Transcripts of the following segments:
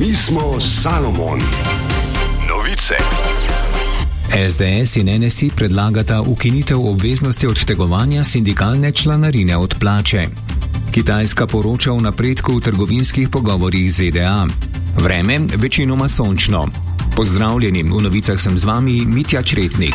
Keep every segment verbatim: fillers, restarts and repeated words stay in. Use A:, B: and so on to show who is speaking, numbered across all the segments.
A: Mi smo Salomon. Novice.
B: S D S in N S I predlagata ukinitev obveznosti odtegovanja sindikalne članarine od plače. Kitajska poroča o napredku v trgovinskih pogovorih z Z D A. Vreme večinoma sončno. Pozdravljeni, v novicah sem z vami Mitja Čretnik.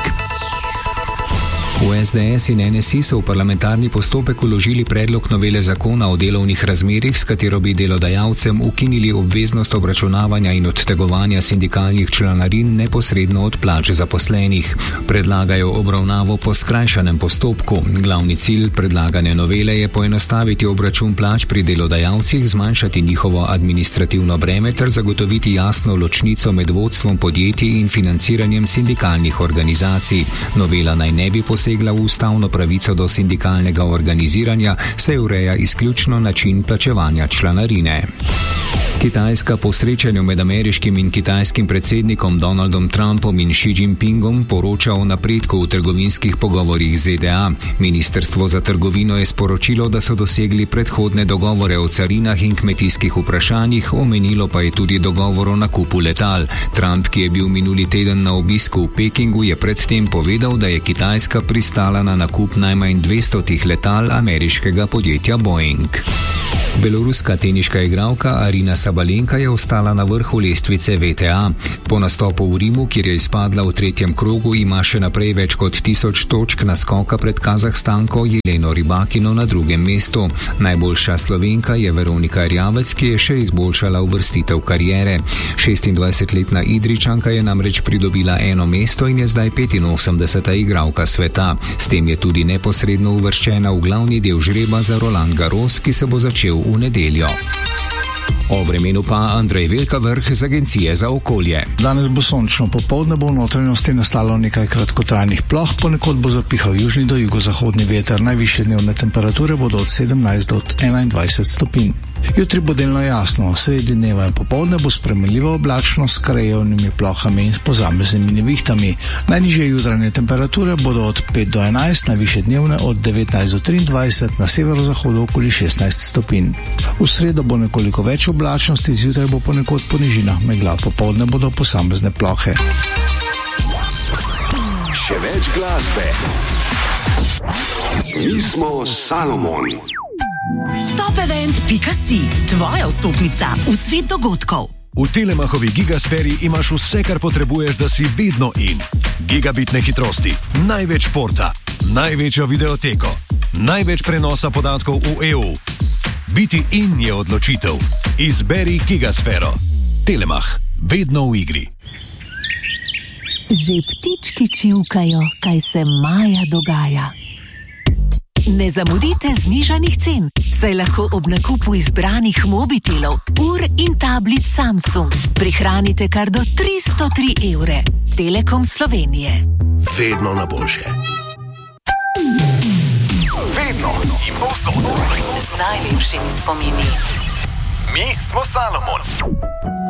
B: V S D S in N S I so v parlamentarni postopek vložili predlog novele zakona o delovnih razmerjih, s katero bi delodajalcem ukinili obveznost obračunavanja in odtegovanja sindikalnih članarin neposredno od plač zaposlenih. Predlagajo obravnavo po skrajšanem postopku. Glavni cilj predlagane novele je poenostaviti obračun plač pri delodajalcih, zmanjšati njihovo administrativno breme ter zagotoviti jasno ločnico med vodstvom podjetij in financiranjem sindikalnih organizacij. Novela naj ne bi posebej segla v ustavno pravico do sindikalnega organiziranja, saj ureja izključno način plačevanja članarine. Kitajska po srečanju med ameriškim in kitajskim predsednikom Donaldom Trumpom in Xi Jinpingom poroča o napredku v trgovinskih pogovorih z Z D A. Ministrstvo za trgovino je sporočilo, da so dosegli predhodne dogovore o carinah in kmetijskih vprašanjih, omenilo pa je tudi dogovor o nakupu letal. Trump, ki je bil minuli teden na obisku v Pekingu, je predtem povedal, da je Kitajska pristala na nakup najmanj dvesto letal ameriškega podjetja Boeing. Beloruska teniška igralka Arina Sabalenka je ostala na vrhu lestvice V T A. Po nastopu v Rimu, kjer je izpadla v tretjem krogu, ima še naprej več kot tisoč točk naskoka pred Kazahstanko Jeleno Rybakino na drugem mestu. Najboljša Slovenka je Veronika Erjavec, ki je še izboljšala uvrstitev kariere. šestindvajsetletna Idrijčanka je namreč pridobila eno mesto in je zdaj petinosemdeseta igralka sveta. S tem je tudi neposredno uvrščena v glavni del žreba za Roland Garros, ki se bo začel v nedeljo. O vremenu pa Andrej Velkavrh z Agencije za okolje.
C: Danes bo sončno, popoldne bo v notranjosti nastalo nekaj kratkotrajnih ploh, ponekod bo zapihal južni do jugozahodni veter. Najvišje dnevne temperature bodo od sedemnajst do enaindvajset stopinj. Jutri bo delno jasno, sredi dneva in popoldne bo spremenljivo oblačno s krajevnimi plohami in posameznimi nevihtami. Najnižje jutranje temperature bodo od pet do enajst, najvišje dnevne od devetnajst do triindvajset, na severozahodu okoli šestnajst stopinj. V sredo bo nekoliko več oblačnosti, zjutraj bo ponekod po nižinah megla, popoldne bodo posamezne plohe.
A: Še več glasbe. Mi smo Salomon.
D: Topevent pika si, tvoja vstopnica v svet dogodkov.
E: V Telemachovi gigasferi imaš vse, kar potrebuješ, da si vedno in. Gigabitne hitrosti, največ športa, največjo videoteko, največ prenosa podatkov v E U. Biti in je odločitev. Izberi gigasfero. Telemach, vedno v igri.
F: Že ptički čivkajo, kaj se maja dogaja.
D: Ne zamudite znižanih cen, saj lahko ob nakupu izbranih mobitelov, ur in tablic Samsung prihranite kar do tristo tri evre. Telekom Slovenije.
A: Vedno na boljše. Vedno in povsod.
D: Z najlepšimi spomini.
A: Mi smo Salomon.